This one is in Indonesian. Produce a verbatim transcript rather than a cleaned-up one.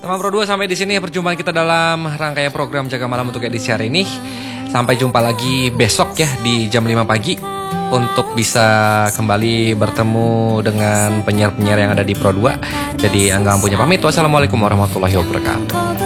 Teman Pro dua, sampai di sini perjumpaan kita dalam rangkaian program Jaga Malam untuk edisi hari ini. Sampai jumpa lagi besok ya di jam lima pagi untuk bisa kembali bertemu dengan penyiar-penyiar yang ada di Pro dua. Jadi Angga punya pamit. Wassalamualaikum warahmatullahi wabarakatuh.